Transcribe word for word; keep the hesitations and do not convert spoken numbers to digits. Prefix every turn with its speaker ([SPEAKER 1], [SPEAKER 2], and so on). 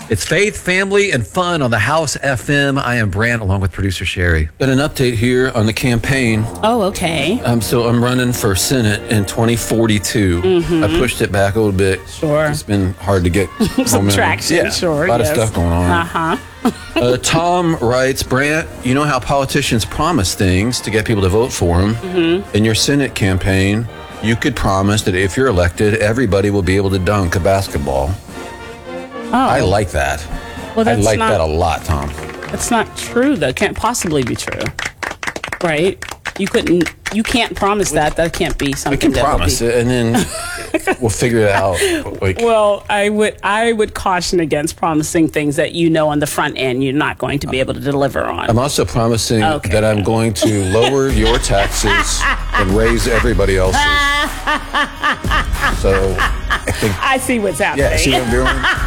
[SPEAKER 1] It's faith, family, and fun on the House F M. I am Brant, along with producer Sherry. Got an update here on the campaign.
[SPEAKER 2] Oh, okay.
[SPEAKER 1] Um, so I'm running for Senate in twenty forty-two. Mm-hmm. I pushed it back a little bit.
[SPEAKER 2] Sure.
[SPEAKER 1] It's been hard to get
[SPEAKER 2] some traction.
[SPEAKER 1] Yeah,
[SPEAKER 2] Sure.
[SPEAKER 1] A lot
[SPEAKER 2] yes.
[SPEAKER 1] of stuff going on.
[SPEAKER 2] Uh-huh.
[SPEAKER 1] uh, Tom writes, Brant, you know how politicians promise things to get people to vote for them? Mm-hmm. In your Senate campaign, you could promise that if you're elected, everybody will be able to dunk a basketball.
[SPEAKER 2] Oh.
[SPEAKER 1] I like that.
[SPEAKER 2] Well,
[SPEAKER 1] I
[SPEAKER 2] that's
[SPEAKER 1] like
[SPEAKER 2] not,
[SPEAKER 1] that a lot, Tom.
[SPEAKER 2] That's not true, though. Can't possibly be true. Right? You couldn't, you can't promise that. That can't be something
[SPEAKER 1] We can
[SPEAKER 2] that
[SPEAKER 1] promise
[SPEAKER 2] will be.
[SPEAKER 1] it, and then we'll figure it out. Like,
[SPEAKER 2] Well, I would I would caution against promising things that you know on the front end you're not going to be able to deliver on.
[SPEAKER 1] I'm also promising
[SPEAKER 2] Okay.
[SPEAKER 1] that I'm going to lower your taxes and raise everybody else's. So I think,
[SPEAKER 2] I see what's happening.
[SPEAKER 1] yeah, see what I'm doing?